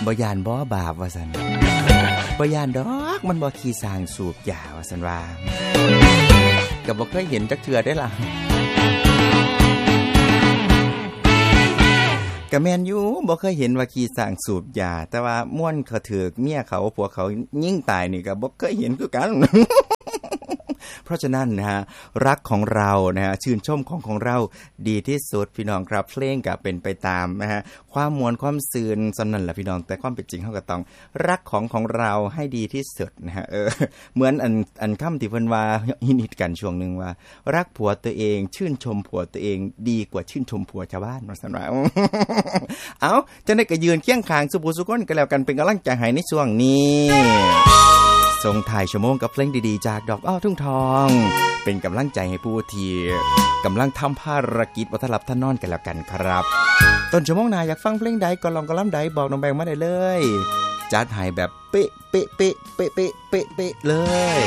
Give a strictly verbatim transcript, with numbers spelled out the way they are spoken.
บ่ย่านบ่บาปว่าซั่นบ่ย่านดอกมันบ่ขี้สร้างสูบยาว่าซั่นว่าก็บ่เคยเห็นจักเทื่อได้ล่ะก็แม่นอยู่บ่เคยเห็นว่าขี้สร้างสูบยาแต่ว่าม่วนเขาถึกเมียเขาผัวเขายิงตายนี่ก็บ่เคยเห็นคือกัน เพราะฉะนั้นนะฮะรักของเรานะฮะชื่นชมของของเราดีที่สุดพี่น้องครับเพลงก็เป็นไปตามนะฮะความมวลความซื่นสนั่นล่ะพี่น้องแต่ความเป็นจริงเฮาก็ต้องรักของของเราให้ดีที่สุดนะฮะเออเหมือนอันอันคำที่เพิ่นว่าฮิตกันช่วงนึงว่ารักผัวตัวเองชื่นชมผัวตัวเองดีกว่าชื่นชมผัวชาวบ้านว่าซั่นว่าเอ้าจังได๋ก็ยืนเคียงข้างสุผู้สุคนก็แล้วกันเป็นกำลังใจให้ในช่วงนี้ส่งถ่ายชั่วโมงกับเพลงดีๆจากดอกอ้อทุ่งทองเป็นกำลังใจให้ผู้ที่กำลังทำภารกิจบ่ทันหลับทันนอนกันแล้วกันครับต้นชั่วโมงหน้าอยากฟังเพลงใดก็ลองกะลำใดบอกน้องแบงมาได้เลยจัดให้แบบเป๊ะเป๊ะเป๊ะเป๊ะเป๊ะเป๊ะเป๊ะเลย